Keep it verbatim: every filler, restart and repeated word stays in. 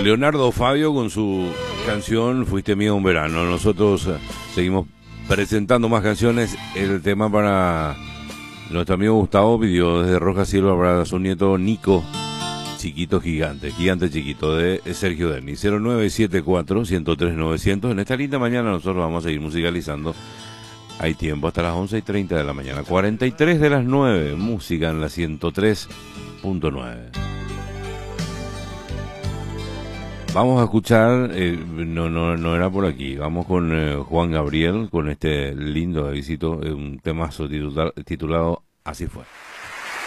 Leonardo Fabio con su canción Fuiste Mía un Verano. Nosotros eh, seguimos presentando más canciones. El tema para nuestro amigo Gustavo pidió desde Roja Silva para su nieto Nico, Chiquito Gigante, Gigante Chiquito, de Sergio Denis. Cero nueve siete cuatro, uno cero tres, novecientos. En esta linda mañana nosotros vamos a seguir musicalizando. Hay tiempo hasta las once y treinta de la mañana. cuarenta y tres de las nueve, música en la ciento tres punto nueve. Vamos a escuchar, eh, no, no, no era por aquí, vamos con eh, Juan Gabriel, con este lindo visito, eh, un temazo titular, titulado Así Fue.